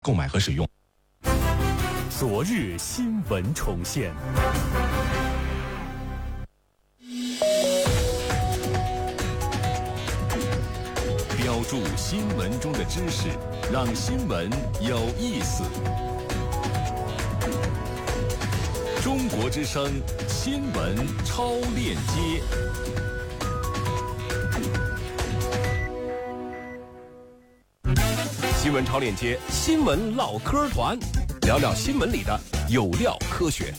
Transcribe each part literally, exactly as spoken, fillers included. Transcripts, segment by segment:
购买和使用。 昨日新闻重现。 标注新闻中的知识，让新闻有意思。中国之声新闻超链接。 新闻超链接，新闻唠嗑团，聊聊新闻里的有料科学。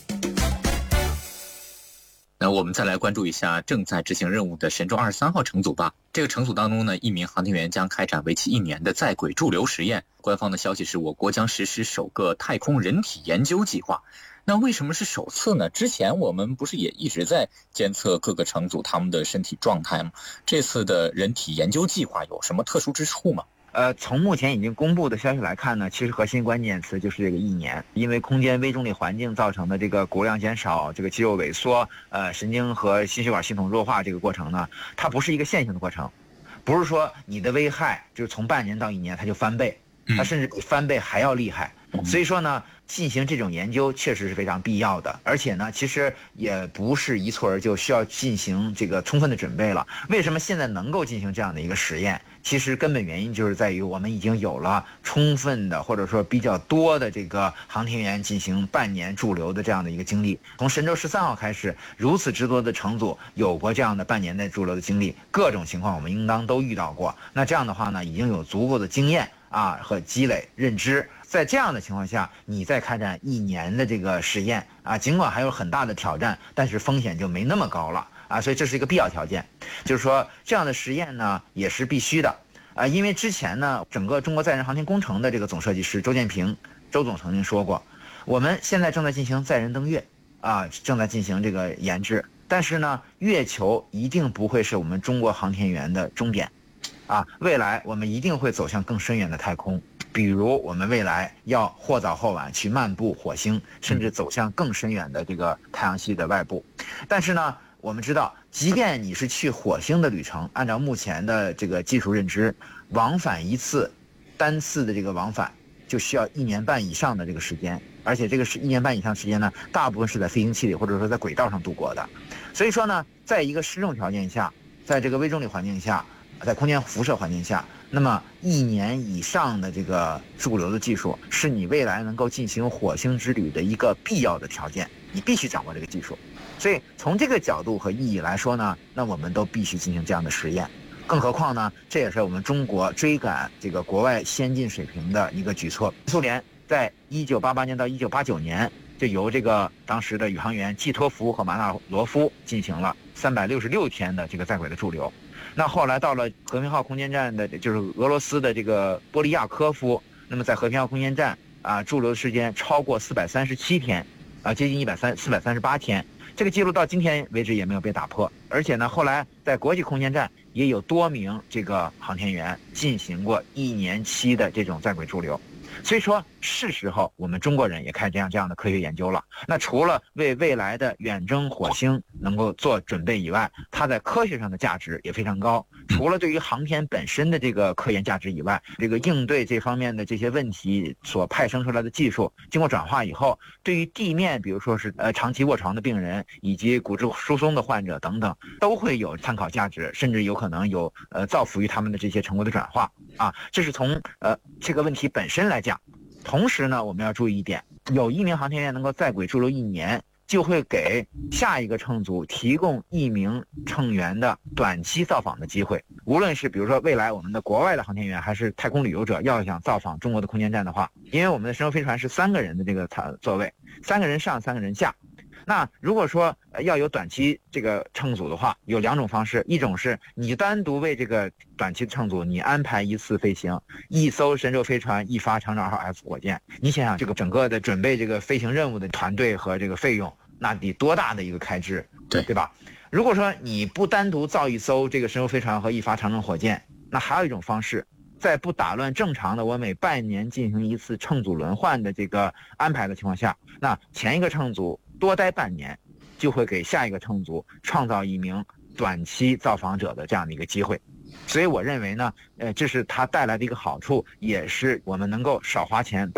那我们再来关注一下正在执行任务的神舟二十三号乘组吧。这个乘组当中呢，一名航天员将开展为期一年的在轨驻留实验。官方的消息是，我国将实施首个太空人体研究计划。那为什么是首次呢？之前我们不是也一直在监测各个乘组他们的身体状态吗？这次的人体研究计划有什么特殊之处吗？ 呃，从目前已经公布的消息来看呢，其实核心关键词就是这个一年，因为空间微重力环境造成的这个骨量减少、这个肌肉萎缩、呃神经和心血管系统弱化这个过程呢，它不是一个线性的过程，不是说你的危害就是从半年到一年它就翻倍，它甚至比翻倍还要厉害。所以说呢，进行这种研究确实是非常必要的，而且呢，其实也不是一蹴而就，需要进行这个充分的准备了。为什么现在能够进行这样的一个实验？其实根本原因就是在于我们已经有了充分的或者说比较多的这个航天员进行半年驻留的这样的一个经历。从神舟十三号开始，如此之多的乘组有过这样的半年的驻留的经历，各种情况我们应当都遇到过。那这样的话呢，已经有足够的经验啊和积累认知。在这样的情况下，你再开展一年的这个实验啊，尽管还有很大的挑战，但是风险就没那么高了啊，所以这是一个必要条件。就是说，这样的实验呢也是必须的啊，因为之前呢，整个中国载人航天工程的这个总设计师周建平周总曾经说过，我们现在正在进行载人登月啊，正在进行这个研制，但是呢，月球一定不会是我们中国航天员的终点啊，未来我们一定会走向更深远的太空。比如我们未来要或早或晚去漫步火星，甚至走向更深远的这个太阳系的外部。但是呢，我们知道，即便你是去火星的旅程，按照目前的这个技术认知，往返一次，单次的这个往返就需要一年半以上的这个时间，而且这个是一年半以上时间呢，大部分是在飞行器里或者说在轨道上度过的。所以说呢，在一个失重条件下，在这个微重力环境下，在空间辐射环境下，那么一年以上的这个驻留的技术是你未来能够进行火星之旅的一个必要的条件，你必须掌握这个技术。所以从这个角度和意义来说呢，那我们都必须进行这样的实验。更何况呢，这也是我们中国追赶这个国外先进水平的一个举措。苏联在一九八八年到一九八九年就由这个当时的宇航员季托夫和马纳罗夫进行了三百六十六天的这个在轨的驻留。那后来到了和平号空间站的，就是俄罗斯的这个波利亚科夫，那么在和平号空间站啊驻留时间超过四百三十七天，啊接近一百三四百三十八天，这个记录到今天为止也没有被打破。而且呢，后来在国际空间站也有多名这个航天员进行过一年期的这种在轨驻留。所以说是时候我们中国人也开始这样这样的科学研究了。那除了为未来的远征火星能够做准备以外，它在科学上的价值也非常高。除了对于航天本身的这个科研价值以外，这个应对这方面的这些问题所派生出来的技术经过转化以后，对于地面比如说是呃长期卧床的病人以及骨质疏松的患者等等，都会有参考价值，甚至有可能有呃造福于他们的这些成果的转化啊。这是从呃这个问题本身来讲。同时呢，我们要注意一点，有一名航天员能够在轨驻留一年，就会给下一个乘组提供一名乘员的短期造访的机会。无论是比如说未来我们的国外的航天员，还是太空旅游者要想造访中国的空间站的话，因为我们的神舟飞船是三个人的这个座位，三个人上，三个人下。那如果说要有短期这个乘组的话，有两种方式，一种是你单独为这个短期乘组你安排一次飞行，一艘神舟飞船，一发长征二号 F 火箭，你想想这个整个的准备这个飞行任务的团队和这个费用，那得多大的一个开支， 对对吧？如果说你不单独造一艘这个神舟飞船和一发长征火箭，那还有一种方式，在不打乱正常的我每半年进行一次乘组轮换的这个安排的情况下，那前一个乘组多待半年，就会给下一个乘组创造一名短期造访者的这样的一个机会。所以我认为呢，呃，这是它带来的一个好处，也是我们能够少花钱